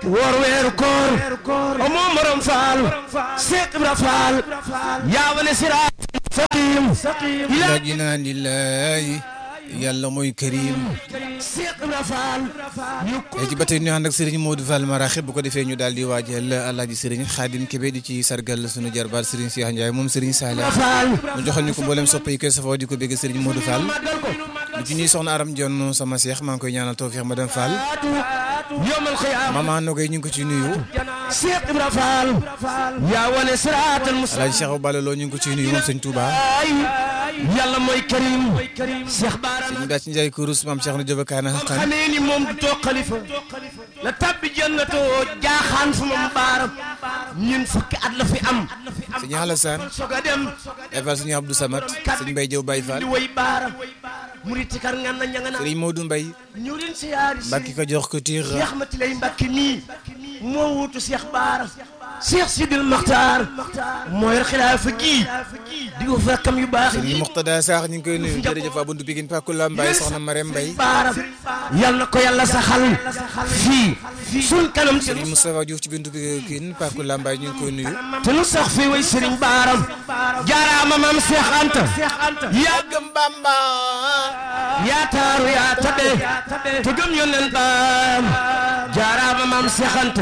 woor weeru koor amoo morom faal Seex Ibra Faal yaa wane siraat saqim la jinaan lillahi yàlla mooy karim Seex Ibra Faal ci ba tey ñu ànd ak Serigne Modou Fall Maraxib bu ko defee ñu daal di waajal Alaaji Serigne Khadim Kébé di ci sargal sunu jarbaat Serigne Cheikh Ndiaye moom Serigne Salih mu joxal ñu ko mboolem sopp yi koy safoo di ko bégg Serigne Modou Fall lu ci ñuy soxna Aram Dione sama Cheikh maa ngi koy ñaanal tawfiix madame Fall yawmal qiyaama maman Nogay ñu ngi ko ci nuyu Seex Ibra Faal yaa wane siraatal mustaqiim Alaaji Cheikh Balla Lo ñu ngi ko ci nuyu moom Serigne Touba yàlla mooy karim Cheikh Baara ñu daa ci Ndiaye Kourous maam Cheikh na Jobakaana xaqan xamee ni moom du toog xalifa la tabbi jannatoo jaaxaan fu moom baaram ñun fukki at la fi am Serigne Alassane soog a dem Baye Fall Serigne Abdou Samad Serigne Mbaye Diop Baye Fall di woy baaram murit kar ngan na ñanga na Serigne Modou Mbaye ñu leen siyaari Mbacke ko jox ko tiir Cheikh Mati lay Mbacke nii moo wuutu Cheikh Baara Cheikh Sidil Makhtar moo yor xilaafa gi di ko fekkam yu baax Serigne Moxtada Sakh ñu ngi koy nuyu jërëjëf waa buntu Pikine Pakula Mbaye soxna Marème Mbaye Baara yal na ko yàlla saxal fii suñ kanam Serigne Moustapha Diouf ci buntu Pikine Pakula Mbaye ñu ngi koy nuyu te nu sax fii way Serigne Baara jaaraama maam Cheikh Anta yaa gëm Bamba yaa taaru yaa tabe te gëm yonent baam jaaraama maam Cheikh Anta